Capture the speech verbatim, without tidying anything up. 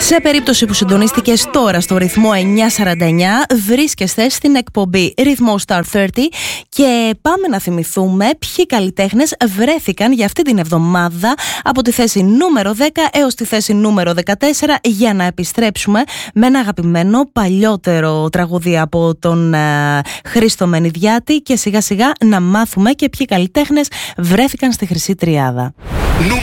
Σε περίπτωση που συντονίστηκες τώρα στο ρυθμό εννιά σαράντα εννιά, βρίσκεστε στην εκπομπή Ρυθμό Star τριάντα και πάμε να θυμηθούμε ποιοι καλλιτέχνες βρέθηκαν για αυτή την εβδομάδα από τη θέση νούμερο δέκα έως τη θέση νούμερο δεκατέσσερα, για να επιστρέψουμε με ένα αγαπημένο παλιότερο τραγούδι από τον ε, Χρήστο Μενιδιάτη και σιγά σιγά να μάθουμε και ποιοι καλλιτέχνες βρέθηκαν στη Χρυσή Τριάδα.